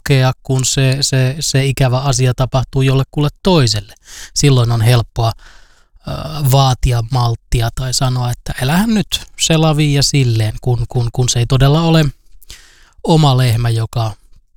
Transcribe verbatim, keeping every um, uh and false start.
kokea, kun se, se, se ikävä asia tapahtuu jollekulle toiselle. Silloin on helppoa äh, vaatia malttia tai sanoa, että älähän nyt se lavi ja silleen, kun, kun, kun se ei todella ole oma lehmä, joka